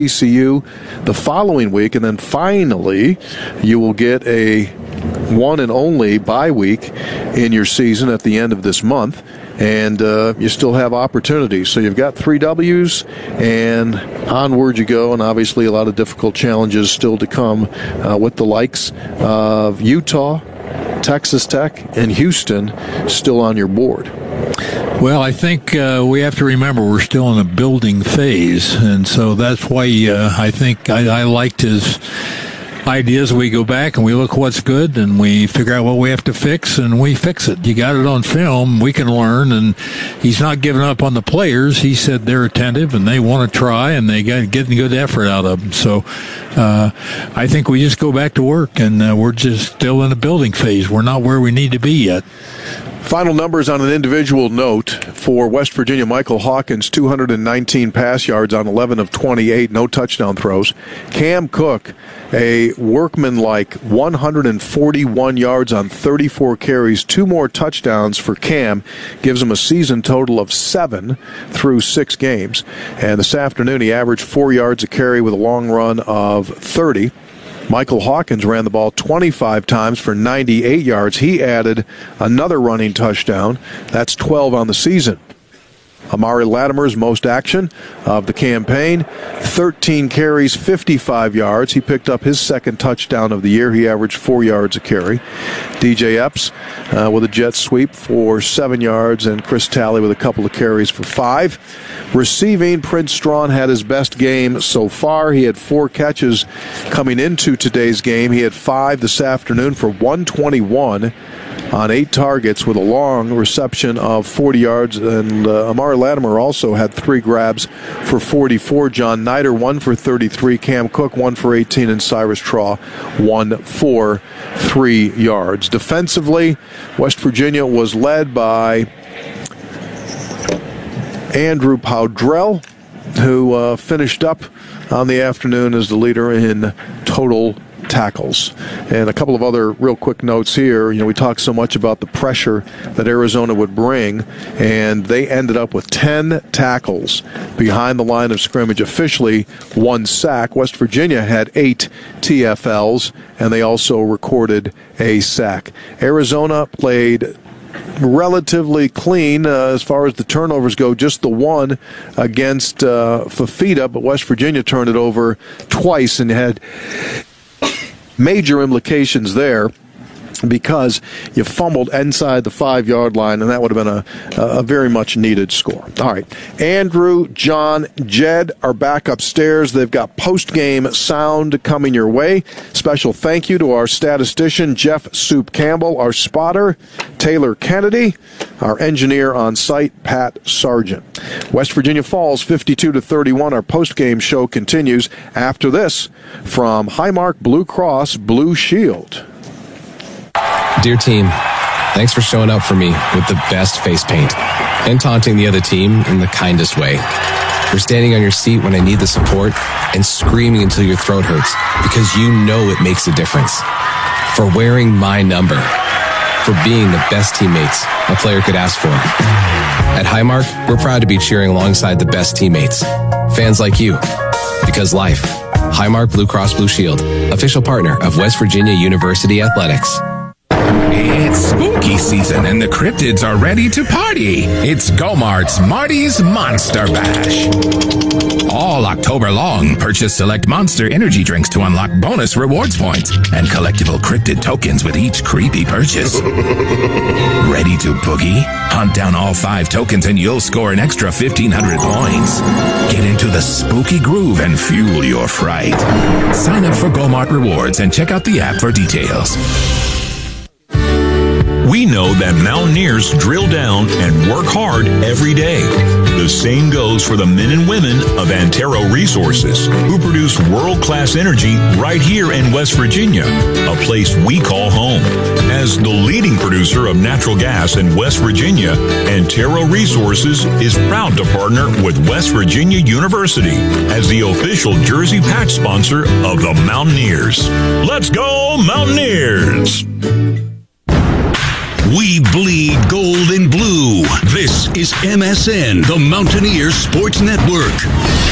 ECU the following week, and then finally you will get a one and only bye week in your season at the end of this month, and you still have opportunities. So you've got 3 W's, and onward you go, and obviously a lot of difficult challenges still to come with the likes of Utah, Texas Tech, and Houston still on your board. Well, I think we have to remember we're still in a building phase, and so that's why I think I liked his ideas. We go back and we look what's good, and we figure out what we have to fix, and we fix it. You got it on film. We can learn, and he's not giving up on the players. He said they're attentive, and they want to try, and they got getting good effort out of them. So I think we just go back to work, and we're just still in the building phase. We're not where we need to be yet. Final numbers on an individual note for West Virginia. Michael Hawkins, 219 pass yards on 11 of 28, no touchdown throws. Cam Cook, a workmanlike 141 yards on 34 carries, 2 more touchdowns for Cam, gives him a season total of 7 through 6 games. And this afternoon he averaged 4 yards a carry with a long run of 30. Michael Hawkins ran the ball 25 times for 98 yards. He added another running touchdown. That's 12 on the season. Amari Latimer's most action of the campaign, 13 carries, 55 yards. He picked up his second touchdown of the year. He averaged 4 yards a carry. DJ Epps with a jet sweep for 7 yards, and Chris Talley with a couple of carries for 5. Receiving, Prince Strawn had his best game so far. He had 4 catches coming into today's game. He had 5 this afternoon for 121 on 8 targets with a long reception of 40 yards. And Amari Latimer also had 3 grabs for 44. John Nider, 1 for 33. Cam Cook, 1 for 18. And Cyrus Traw, 1 for 3 yards. Defensively, West Virginia was led by Andrew Powdrell, who finished up on the afternoon as the leader in total tackles. And a couple of other real quick notes here. You know, we talked so much about the pressure that Arizona would bring, and they ended up with 10 tackles behind the line of scrimmage, officially 1 sack. West Virginia had 8 TFLs, and they also recorded a sack. Arizona played relatively clean as far as the turnovers go, just the one against Fafita, but West Virginia turned it over twice and had major implications there because you fumbled inside the 5-yard line, and that would have been a very much needed score. All right, Andrew, John, Jed are back upstairs. They've got post-game sound coming your way. Special thank you to our statistician, Jeff Soup Campbell, our spotter, Taylor Kennedy, our engineer on site, Pat Sargent. West Virginia falls 52-31. Our post-game show continues after this from Highmark Blue Cross Blue Shield. Dear team, thanks for showing up for me with the best face paint and taunting the other team in the kindest way. For standing on your seat when I need the support and screaming until your throat hurts because you know it makes a difference. For wearing my number. For being the best teammates a player could ask for. At Highmark, we're proud to be cheering alongside the best teammates. Fans like you. Because life. Highmark Blue Cross Blue Shield, official partner of West Virginia University Athletics. It's spooky season and the cryptids are ready to party. It's Go-Mart's Marty's Monster Bash. All October long, purchase select Monster energy drinks to unlock bonus rewards points and collectible cryptid tokens with each creepy purchase. Ready to boogie? Hunt down all 5 tokens and you'll score an extra 1,500 points. Get into the spooky groove and fuel your fright. Sign up for Go-Mart Rewards and check out the app for details. We know that Mountaineers drill down and work hard every day. The same goes for the men and women of Antero Resources, who produce world-class energy right here in West Virginia, a place we call home. As the leading producer of natural gas in West Virginia, Antero Resources is proud to partner with West Virginia University as the official jersey patch sponsor of the Mountaineers. Let's go, Mountaineers! We bleed gold and blue. This is MSN, the Mountaineers Sports Network.